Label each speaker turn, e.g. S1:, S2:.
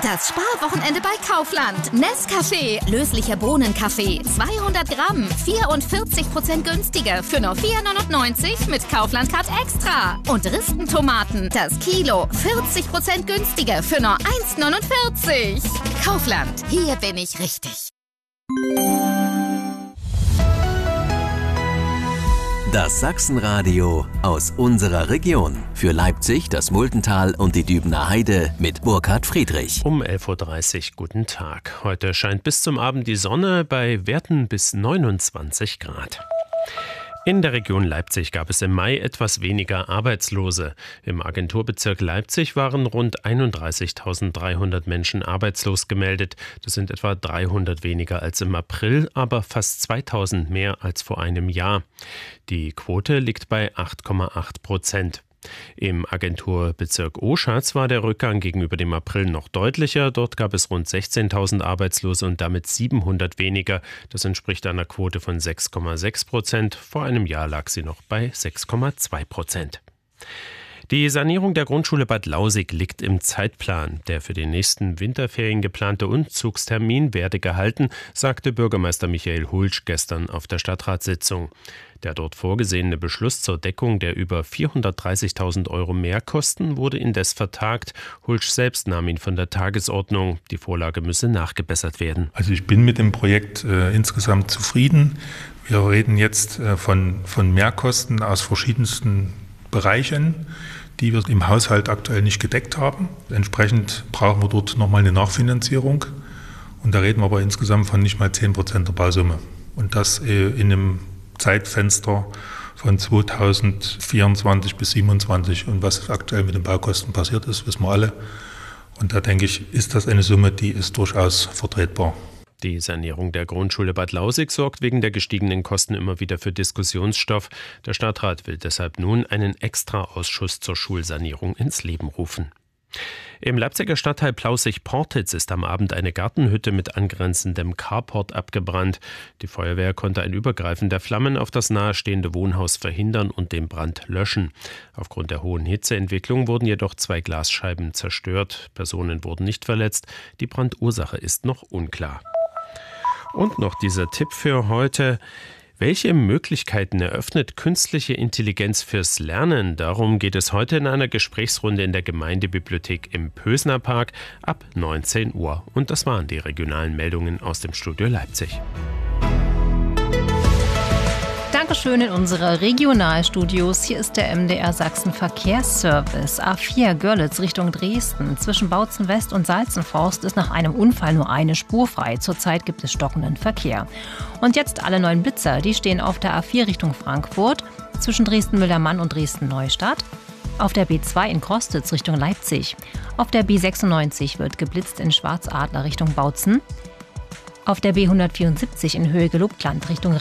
S1: Das Sparwochenende bei Kaufland. Nescafé, löslicher Bohnenkaffee, 200 Gramm, 44% günstiger für nur 4,99 mit Kaufland Card Extra. Und Ristentomaten, das Kilo, 40% günstiger für nur 1,49. Kaufland, hier bin ich richtig.
S2: Das Sachsenradio aus unserer Region. Für Leipzig, das Muldental und die Dübener Heide mit Burkhard Friedrich.
S3: Um 11.30 Uhr, guten Tag. Heute scheint bis zum Abend die Sonne bei Werten bis 29 Grad. In der Region Leipzig gab es im Mai etwas weniger Arbeitslose. Im Agenturbezirk Leipzig waren rund 31.300 Menschen arbeitslos gemeldet. Das sind etwa 300 weniger als im April, aber fast 2.000 mehr als vor einem Jahr. Die Quote liegt bei 8,8%. Im Agenturbezirk Oschatz war der Rückgang gegenüber dem April noch deutlicher. Dort gab es rund 16.000 Arbeitslose und damit 700 weniger. Das entspricht einer Quote von 6,6%. Vor einem Jahr lag sie noch bei 6,2%. Die Sanierung der Grundschule Bad Lausick liegt im Zeitplan. Der für die nächsten Winterferien geplante Umzugstermin werde gehalten, sagte Bürgermeister Michael Hulsch gestern auf der Stadtratssitzung. Der dort vorgesehene Beschluss zur Deckung der über 430.000 € Mehrkosten wurde indes vertagt. Hulsch selbst nahm ihn von der Tagesordnung. Die Vorlage müsse nachgebessert werden.
S4: Also ich bin mit dem Projekt insgesamt zufrieden. Wir reden jetzt von Mehrkosten aus verschiedensten Bereichen, die wir im Haushalt aktuell nicht gedeckt haben. Entsprechend brauchen wir dort nochmal eine Nachfinanzierung. Und da reden wir aber insgesamt von nicht mal 10% der Bausumme. Und das in einem Zeitfenster von 2024 bis 2027. Und was aktuell mit den Baukosten passiert ist, wissen wir alle. Und da denke ich, ist das eine Summe, die ist durchaus vertretbar.
S3: Die Sanierung der Grundschule Bad Lausick sorgt wegen der gestiegenen Kosten immer wieder für Diskussionsstoff. Der Stadtrat will deshalb nun einen Extraausschuss zur Schulsanierung ins Leben rufen. Im Leipziger Stadtteil Plaußig-Portitz ist am Abend eine Gartenhütte mit angrenzendem Carport abgebrannt. Die Feuerwehr konnte ein Übergreifen der Flammen auf das nahestehende Wohnhaus verhindern und den Brand löschen. Aufgrund der hohen Hitzeentwicklung wurden jedoch 2 Glasscheiben zerstört. Personen wurden nicht verletzt. Die Brandursache ist noch unklar. Und noch dieser Tipp für heute. Welche Möglichkeiten eröffnet künstliche Intelligenz fürs Lernen? Darum geht es heute in einer Gesprächsrunde in der Gemeindebibliothek im Pösner Park ab 19 Uhr. Und das waren die regionalen Meldungen aus dem Studio Leipzig.
S5: Dankeschön in unsere Regionalstudios. Hier ist der MDR Sachsen Verkehrsservice. A4 Görlitz Richtung Dresden. Zwischen Bautzen West und Salzenforst ist nach einem Unfall nur eine Spur frei. Zurzeit gibt es stockenden Verkehr. Und jetzt alle 9 Blitzer. Die stehen auf der A4 Richtung Frankfurt. Zwischen Dresden-Müllermann und Dresden-Neustadt. Auf der B2 in Krostitz Richtung Leipzig. Auf der B96 wird geblitzt in Schwarzadler Richtung Bautzen. Auf der B174 in Höhe Gelobtland Richtung